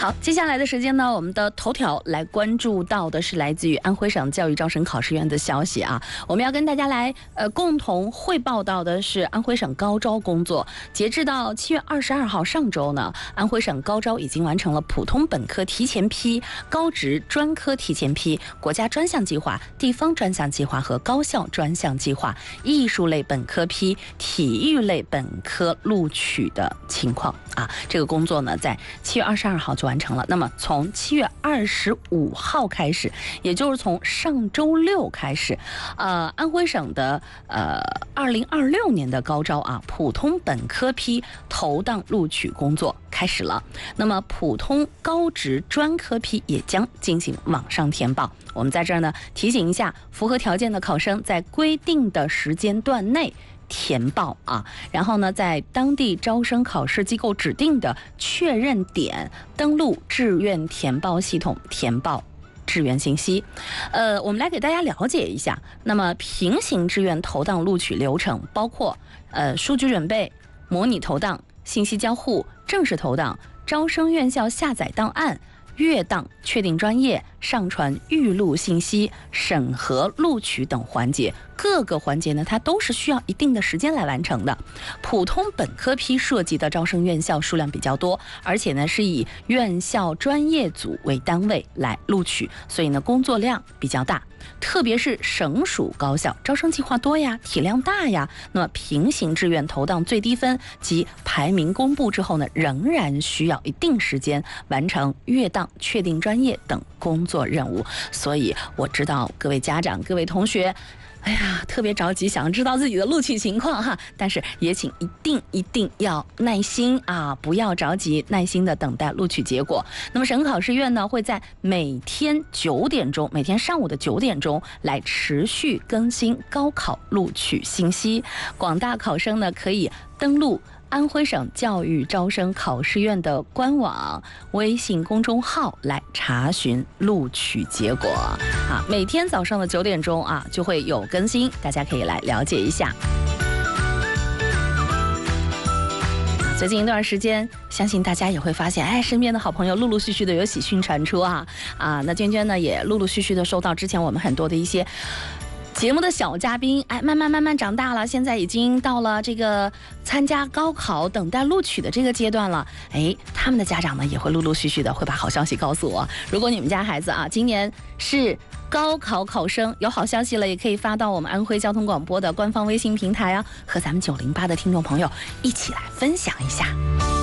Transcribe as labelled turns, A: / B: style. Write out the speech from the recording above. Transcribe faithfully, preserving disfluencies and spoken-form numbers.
A: 好，接下来的时间呢，我们的头条来关注到的是来自于安徽省教育招生考试院的消息啊。我们要跟大家来呃共同汇报到的是安徽省高招工作。截至到七月二十二号上周呢，安徽省高招已经完成了普通本科提前批、高职专科提前批、国家专项计划、地方专项计划和高校专项计划、艺术类本科批、体育类本科录取的情况啊。这个工作呢，在七月二十二号就完成了。那么从七月二十五号开始，也就是从上周六开始，呃，安徽省的呃二零二六年的高招啊，普通本科批投档录取工作开始了。那么普通高职专科批也将进行网上填报。我们在这儿呢提醒一下，符合条件的考生在规定的时间段内填报啊，然后呢，在当地招生考试机构指定的确认点登录志愿填报系统填报志愿信息。呃，我们来给大家了解一下。那么平行志愿投档录取流程包括呃数据准备、模拟投档、信息交互、正式投档、招生院校下载档案、阅档、确定专业、上传预录信息、审核录取等环节。各个环节呢，它都是需要一定的时间来完成的。普通本科批涉及的招生院校数量比较多，而且呢是以院校专业组为单位来录取，所以呢工作量比较大。特别是省属高校，招生计划多呀，体量大呀，那么平行志愿投档最低分及排名公布之后呢，仍然需要一定时间完成阅档、确定专业等工作任务。所以我知道各位家长、各位同学，哎呀，特别着急，想知道自己的录取情况哈，但是也请一定一定要耐心啊，不要着急，耐心的等待录取结果。那么省考试院呢，会在每天九点钟，每天上午的九点钟来持续更新高考录取信息。广大考生呢，可以登录安徽省教育招生考试院的官网、微信公众号来查询录取结果啊。每天早上的九点钟啊就会有更新，大家可以来了解一下。最近一段时间，相信大家也会发现，哎，身边的好朋友陆陆续续的有喜讯传出啊啊！那娟娟呢也陆陆续续的收到之前我们很多的一些节目的小嘉宾，哎，慢慢慢慢长大了，现在已经到了这个参加高考、等待录取的这个阶段了。哎，他们的家长呢也会陆陆续续的会把好消息告诉我。如果你们家孩子啊今年是高考考生，有好消息了，也可以发到我们安徽交通广播的官方微信平台啊，和咱们九零八的听众朋友一起来分享一下。